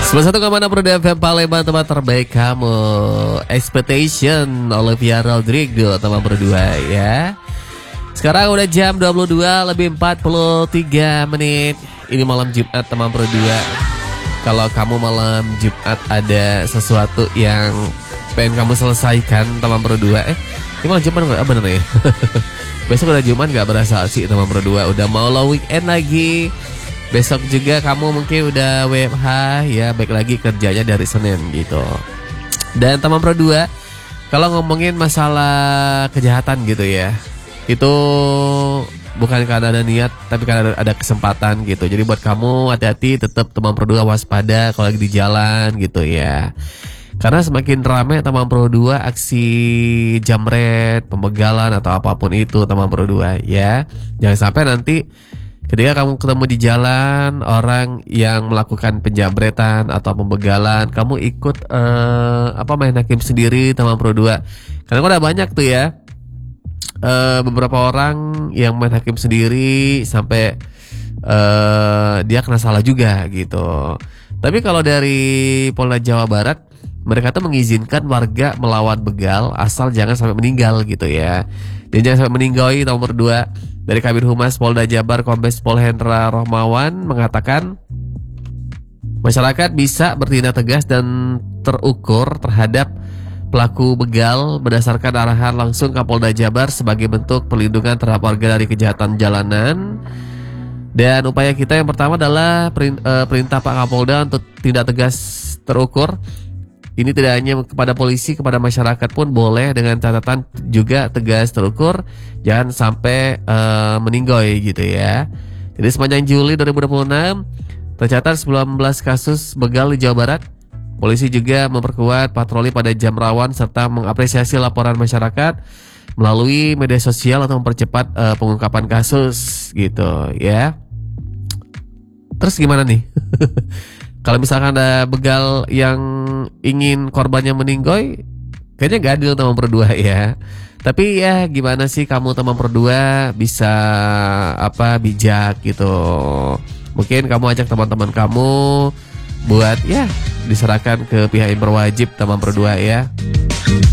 91,6 FM Palembang, teman terbaik kamu. Expectation Olivia Rodrigo, teman berdua ya. Sekarang udah jam 22 lebih 43 menit. Ini malam Jumat, teman berdua. Kalau kamu malam Jumat ada sesuatu yang pengen kamu selesaikan, teman berdua. Ini malam Jumat nggak bener ya? Besok udah Jumat nggak berasa sih, teman berdua. Udah mau lo weekend lagi. Besok juga kamu mungkin udah WFH ya, baik lagi kerjanya dari Senin gitu. Dan teman Pro 2, kalau ngomongin masalah kejahatan gitu ya, itu bukan karena ada niat, tapi karena ada kesempatan gitu. Jadi buat kamu hati-hati, tetap teman Pro 2 waspada kalau lagi di jalan gitu ya. Karena semakin ramai teman Pro 2 aksi jamret, pembegalan atau apapun itu teman Pro 2 ya. Jangan sampai nanti ketika kamu ketemu di jalan orang yang melakukan penjambretan atau pembegalan, kamu ikut main hakim sendiri, teman Pro 2. Karena udah banyak tuh ya beberapa orang yang main hakim sendiri sampai dia kena salah juga gitu. Tapi kalau dari Polda Jawa Barat, mereka tuh mengizinkan warga melawan begal asal jangan sampai meninggal gitu ya. Dan jangan sampai meninggal, nomor 2. Dari Kabid Humas Polda Jabar, Kombes Pol Hendra Rohmawan mengatakan masyarakat bisa bertindak tegas dan terukur terhadap pelaku begal berdasarkan arahan langsung Kapolda Jabar sebagai bentuk perlindungan terhadap warga dari kejahatan jalanan. Dan upaya kita yang pertama adalah perintah Pak Kapolda untuk tindak tegas terukur. Ini tidak hanya kepada polisi, kepada masyarakat pun boleh, dengan catatan juga tegas terukur, jangan sampai meninggoy gitu ya. Jadi sepanjang Juli 2026 tercatat 19 kasus begal di Jawa Barat. Polisi juga memperkuat patroli pada jam rawan serta mengapresiasi laporan masyarakat melalui media sosial atau mempercepat pengungkapan kasus gitu ya. Terus gimana nih? Kalau misalkan ada begal yang ingin korbannya meninggoy, kayaknya gak adil teman Pro 2 ya. Tapi ya gimana sih kamu teman Pro 2 bisa bijak gitu. Mungkin kamu ajak teman-teman kamu buat ya diserahkan ke pihak yang berwajib, teman Pro 2 ya.